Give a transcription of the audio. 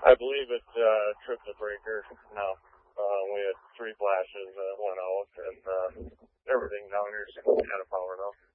I believe it tripped the breaker. No, we had 3 flashes that went out, and everything down here seems kind of powered up.